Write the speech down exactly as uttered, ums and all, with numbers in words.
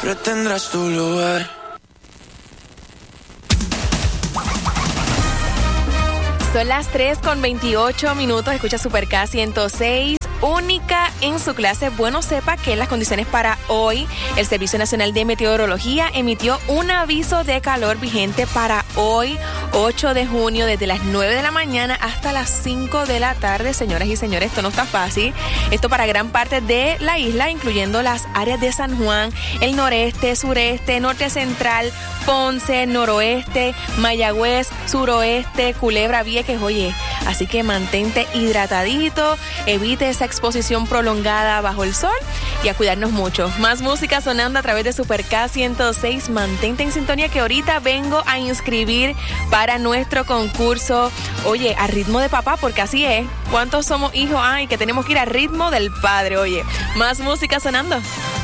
siempre tendrás tu lugar. Son las tres con veintiocho minutos, escucha Super K ciento seis, única en su clase. Bueno, sepa que las condiciones para hoy, el Servicio Nacional de Meteorología emitió un aviso de calor vigente para hoy, ocho de junio, desde las nueve de la mañana hasta las cinco de la tarde. Señoras y señores, esto no está fácil. Esto para gran parte de la isla, incluyendo las áreas de San Juan, el noreste, sureste, norte central, Ponce, noroeste, Mayagüez, suroeste, Culebra, Vieques. Oye, así que mantente hidratadito, evite esa exposición prolongada bajo el sol y a cuidarnos mucho. Más música sonando a través de Super K ciento seis. Mantente en sintonía que ahorita vengo a inscribir para nuestro concurso. Oye, a ritmo de papá, porque así es. ¿Cuántos somos hijos? Ay, que tenemos que ir a ritmo del padre. Oye, más música sonando.